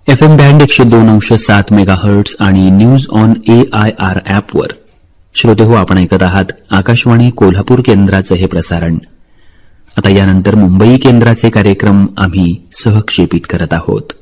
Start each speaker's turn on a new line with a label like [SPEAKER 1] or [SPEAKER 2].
[SPEAKER 1] FM band 102.7 megahertz आणि news on AIR ॲपवर श्रोते हो, आपण ऐकत आहात आकाशवाणी कोल्हापूर केंद्राचे हे प्रसारण. आता यानंतर मुंबई केंद्राचे कार्यक्रम आम्ही सहक्षेपित करत आहोत.